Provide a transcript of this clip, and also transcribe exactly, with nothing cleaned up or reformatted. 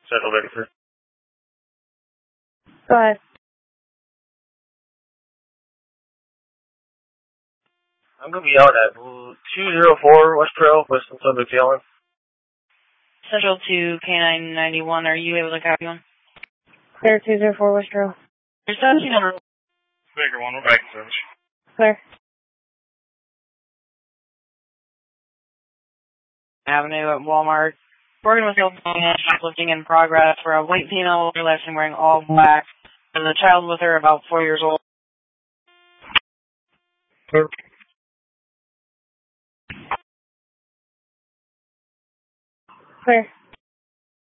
Central Bedford. Go ahead. I'm going to be out at two oh four West Trail, Western Subject Allen. Central to K nine ninety-one, are you able to copy one? Clear two oh four West Trail. Your seventeen number. Baker one, we're back in service. Clear. Avenue at Walmart. Working with shoplifting in progress for a white female lesson wearing all black. There's a child with her about four years old. Clear. Clear.